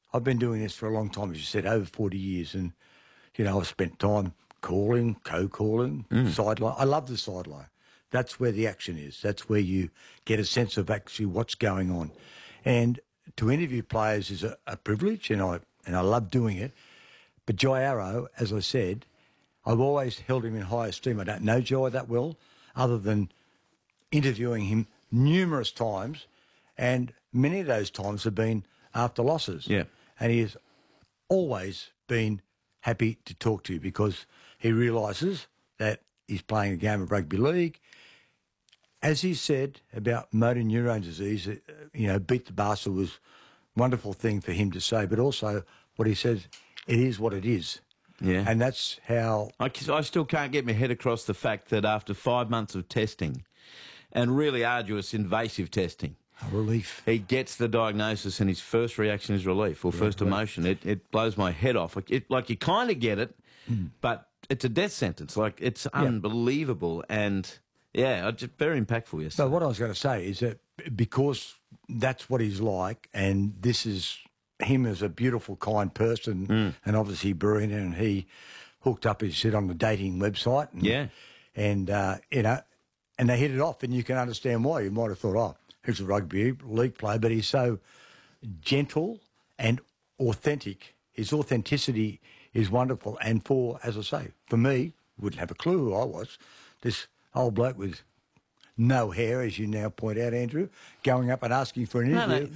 I've been doing this for a long time, as you said, over 40 years, and, you know, I've spent time calling, co-calling, sideline. I love the sideline. That's where the action is. That's where you get a sense of actually what's going on. And to interview players is a privilege, and I love doing it. But Jai Arrow, as I said, I've always held him in high esteem. I don't know Jai that well, other than interviewing him numerous times, and many of those times have been after losses. Yeah. And he has always been happy to talk to you because he realises that he's playing a game of rugby league. As he said about motor neurone disease, you know, beat the bastard was a wonderful thing for him to say, but also what he says, it is what it is. Yeah. And that's how... I still can't get my head across the fact that after 5 months of testing and really arduous invasive testing, relief. He gets the diagnosis and his first reaction is relief or first emotion. It blows my head off. Like you kind of get it, but it's a death sentence. Like it's unbelievable and, yeah, just very impactful yesterday. So what I was going to say is that because that's what he's like, and this is him as a beautiful, kind person, and obviously brilliant, and he hooked up, as he said, on the dating website. And, and you know, and they hit it off, and you can understand why. You might have thought, oh, he's a rugby league player, but he's so gentle and authentic. His authenticity is wonderful. And for, as I say, for me, wouldn't have a clue who I was, this old bloke with no hair, as you now point out, Andrew, going up and asking for an interview.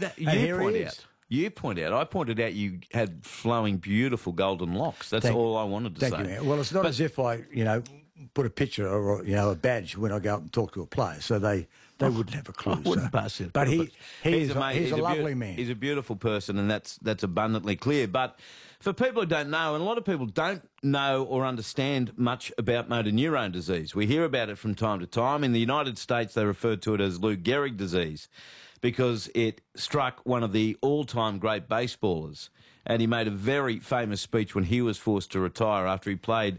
You point out. I pointed out you had flowing, beautiful golden locks. That's all I wanted to say. Thank you, man. Well, it's not as if I, you know, put a picture or, you know, a badge when I go up and talk to a player, so they wouldn't have a clue. But he's a lovely man. He's a beautiful person, and that's abundantly clear. But for people who don't know, and a lot of people don't know or understand much about motor neurone disease, we hear about it from time to time. In the United States, they refer to it as Lou Gehrig disease because it struck one of the all-time great baseballers. And he made a very famous speech when he was forced to retire after he played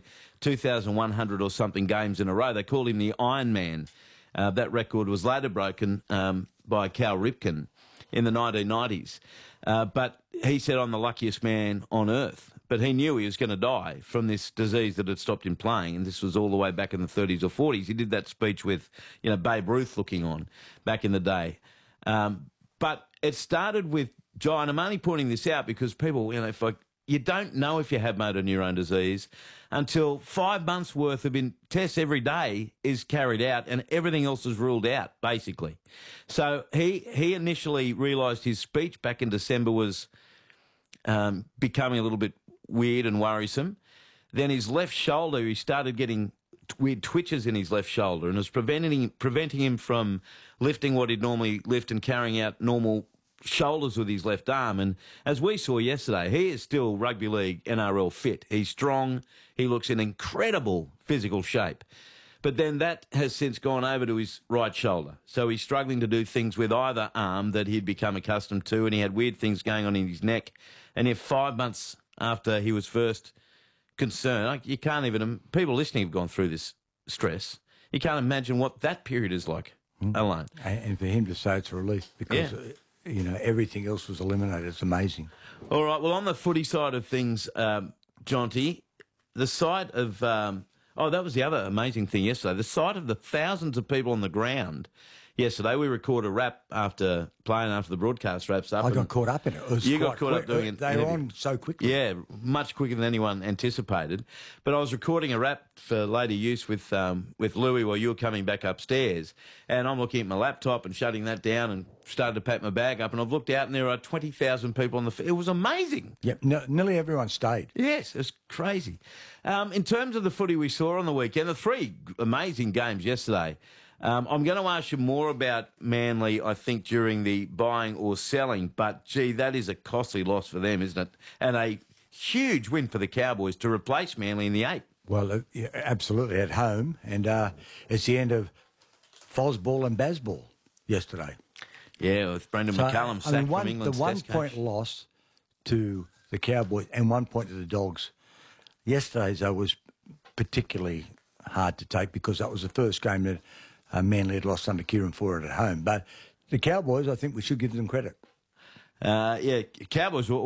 2,100 or something games in a row. They called him the Iron Man. That record was later broken by Cal Ripken in the 1990s. But he said, I'm the luckiest man on earth. But he knew he was going to die from this disease that had stopped him playing, and this was all the way back in the 30s or 40s. He did that speech with, you know, Babe Ruth looking on back in the day. But it started with Jai, and I'm only pointing this out because people, you know, you don't know if you have motor neurone disease until 5 months' worth of tests every day is carried out and everything else is ruled out, basically. So he initially realised his speech back in December was becoming a little bit weird and worrisome. Then his left shoulder, he started getting weird twitches in his left shoulder, and it was preventing him from lifting what he'd normally lift and carrying out normal shoulders with his left arm. And as we saw yesterday, he is still rugby league NRL fit. He's strong. He looks in incredible physical shape. But then that has since gone over to his right shoulder. So he's struggling to do things with either arm that he'd become accustomed to, and he had weird things going on in his neck. And if 5 months after he was first concerned, like, you can't even, people listening have gone through this stress. You can't imagine what that period is like alone. And for him to say it's a relief because... you know, everything else was eliminated. It's amazing. All right, well, on the footy side of things, Jonty, the sight of... that was the other amazing thing yesterday. The sight of the thousands of people on the ground yesterday. We recorded a wrap after the broadcast wraps up. I got caught up in it. You got caught up doing it. They were on so quickly. Yeah, much quicker than anyone anticipated. But I was recording a wrap for Lady Use with Louis while you were coming back upstairs, and I'm looking at my laptop and shutting that down and started to pack my bag up, and I've looked out and there are 20,000 people on the field. It was amazing. Yep, nearly everyone stayed. Yes, it's crazy. In terms of the footy we saw on the weekend, the three amazing games yesterday, I'm going to ask you more about Manly, I think, during the buying or selling, but, gee, that is a costly loss for them, isn't it? And a huge win for the Cowboys to replace Manly in the 8. Well, yeah, absolutely, at home, and it's the end of Fosball and Bazball yesterday. Yeah, with Brendan McCullum sacked from England's the one-point loss to the Cowboys and 1 point to the Dogs yesterday's, though, was particularly hard to take because that was the first game that Manly had lost under Kieran Foran at home. But the Cowboys, I think we should give them credit. Yeah, Cowboys were